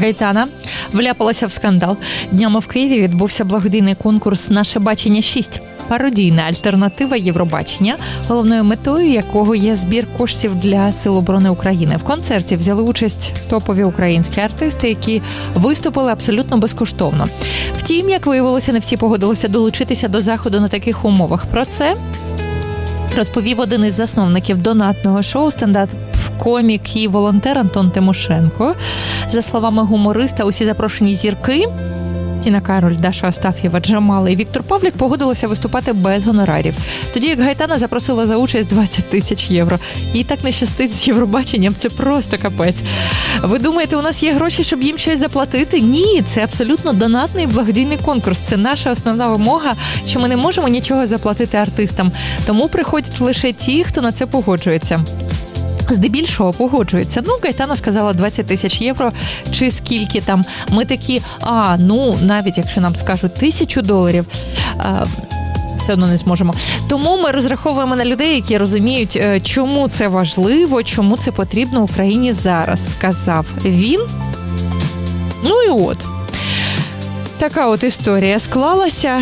Гайтана вляпалася в скандал. Днями в Києві відбувся благодійний конкурс «Наше бачення-6». Пародійна альтернатива Євробачення, головною метою якого є збір коштів для Сил оборони України. В концерті взяли участь топові українські артисти, які виступили абсолютно безкоштовно. Втім, як виявилося, не всі погодилися долучитися до заходу на таких умовах. Про це розповів один із засновників донатного шоу стендап-комік і волонтер Антон Тимошенко. За словами гумориста, усі запрошені зірки – Тіна Кароль, Даша Астаф'єва, Джамала і Віктор Павлік погодилися виступати без гонорарів. Тоді як Гайтана запросила за участь 20 тисяч євро. Їй так не щастить з Євробаченням, це просто капець. Ви думаєте, у нас є гроші, щоб їм щось заплатити? Ні, це абсолютно донатний благодійний конкурс. Це наша основна вимога, що ми не можемо нічого заплатити артистам. Тому приходять лише ті, хто на це погоджується. Здебільшого погоджується. Гайтана сказала 20 тисяч євро, чи скільки там. Ми такі, навіть якщо нам скажуть $1000, все одно не зможемо. Тому ми розраховуємо на людей, які розуміють, чому це важливо, чому це потрібно Україні зараз, сказав він. І от. Така от історія склалася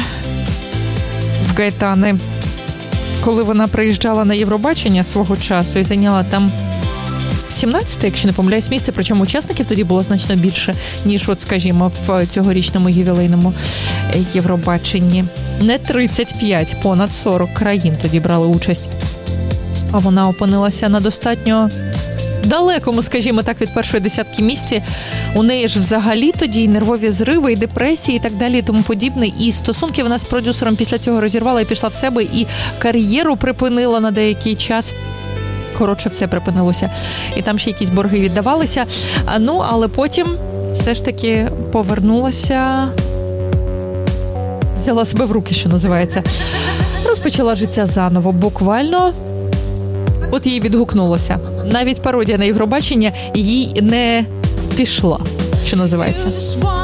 в Гайтани. Коли вона приїжджала на Євробачення свого часу і зайняла там 17-те, якщо не помиляюсь, місце, причому учасників тоді було значно більше, ніж, скажімо, в цьогорічному ювілейному Євробаченні. Не 35, понад 40 країн тоді брали участь. А вона опинилася на достатньо далекому, скажімо так, від першої десятки місці. У неї ж взагалі тоді і нервові зриви, і депресії, і так далі, і тому подібне. І стосунки вона з продюсером після цього розірвала і пішла в себе, і кар'єру припинила на деякий час. Коротше, все припинилося. І там ще якісь борги віддавалися. Але потім все ж таки повернулася, взяла себе в руки, що називається. Розпочала життя заново, буквально. От їй відгукнулося. Навіть пародія на Євробачення їй не пішла, що називається.